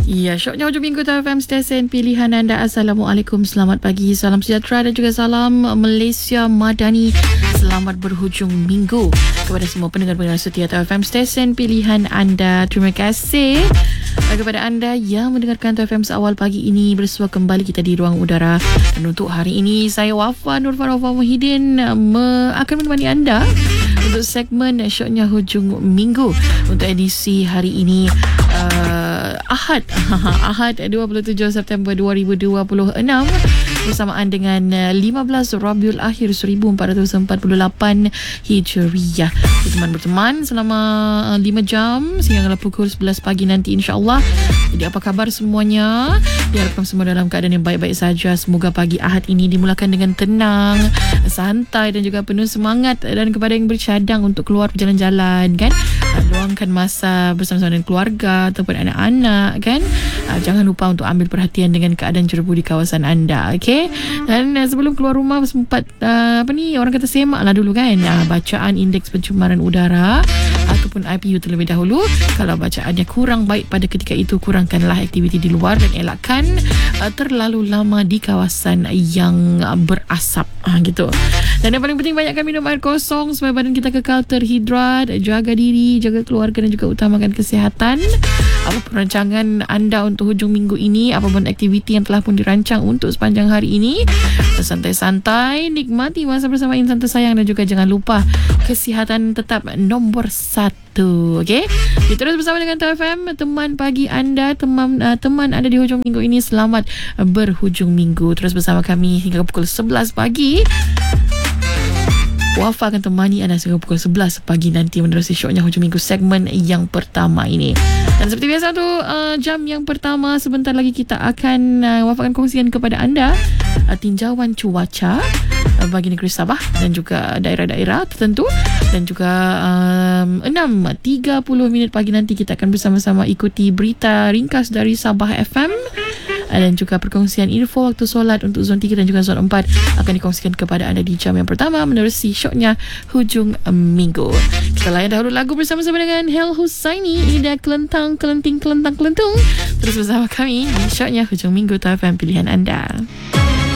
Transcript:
Ya, syoknya hujung minggu TFM stesen pilihan anda. Assalamualaikum, selamat pagi, salam sejahtera dan juga salam Malaysia Madani. Selamat berhujung minggu kepada semua pendengar-pendengar setia TFM stesen pilihan anda. Terima kasih kepada anda yang mendengarkan TFM seawal pagi ini. Bersua kembali kita di ruang udara. Dan untuk hari ini saya Wafa Nurfan Muhyiddin akan menemani anda untuk segmen syoknya hujung minggu untuk edisi hari ini, Ahad 27 September 2026 bersamaan dengan 15 Rabiul Akhir 1448 Hijriah. Berteman selama 5 jam sehingga pukul 11 pagi nanti, insya-Allah. Jadi apa khabar semuanya? Diharapkan semua dalam keadaan yang baik-baik saja. Semoga pagi Ahad ini dimulakan dengan tenang, santai dan juga penuh semangat. Dan kepada yang bercadang untuk keluar berjalan-jalan, kan, luangkan masa bersama-sama dengan keluarga ataupun anak-anak, kan. Jangan lupa untuk ambil perhatian dengan keadaan jerebu di kawasan anda, okey? Dan sebelum keluar rumah sempat orang kata semaklah dulu, kan, bacaan indeks pencemaran udara ataupun IPU terlebih dahulu. Kalau bacaannya kurang baik pada ketika itu, kurangkanlah aktiviti di luar dan elakkan terlalu lama di kawasan yang berasap, gitu. Dan yang paling penting, banyakkan minum air kosong supaya badan kita kekal terhidrat. Jaga diri, jaga keluarga dan juga utamakan kesihatan. Apa perancangan anda untuk hujung minggu ini, apapun aktiviti yang telah pun dirancang untuk sepanjang hari ini, santai-santai, nikmati masa bersama insan tersayang dan juga jangan lupa kesihatan tetap nombor 1, okey? Terus bersama dengan TFM, teman pagi anda, teman anda di hujung minggu ini. Selamat berhujung minggu. Terus bersama kami hingga pukul 11 pagi. Wafa akan temani anda sehingga pukul 11 pagi nanti menerusi syoknya hujung minggu segmen yang pertama ini. Dan seperti biasa tu, jam yang pertama sebentar lagi kita akan Wafa akan kongsikan kepada anda tinjauan cuaca bagi negeri Sabah dan juga daerah-daerah tertentu. Dan juga 6.30 pagi nanti kita akan bersama-sama ikuti berita ringkas dari Sabah FM. Dan juga perkongsian info waktu solat untuk zon 3 dan juga zon 4 akan dikongsikan kepada anda di jam yang pertama menerusi syoknya hujung minggu. Kita layan dahulu lagu bersama-sama dengan Hel Husaini, Ida Kelentang Kelenting Kelentang Kelentung. Terus bersama kami di syoknya hujung minggu TFM pilihan anda.